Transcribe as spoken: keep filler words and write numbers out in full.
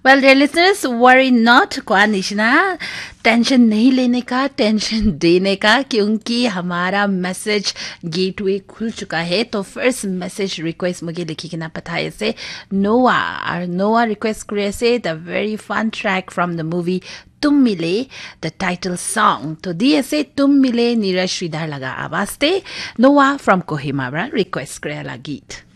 Well dear listeners, worry not क्वा निशना, tension नहीं लेने का, टेंशन देने का, क्योंकि हमारा मैसेज गेटवे खुल चुका है. तो फर्स्ट मैसेज रिक्वेस्ट मुझे लिखी कि ना पता ऐसे नोआ और नोआ रिक्वेस्ट करे से the very fun track from the movie तुम मिले, द टाइटल सॉन्ग. तो दी ऐसे तुम मिले नीरज श्रीधर लगा आवाज ते नोआ फ्रॉम कोहिमा रिक्वेस्ट करे ला गीत.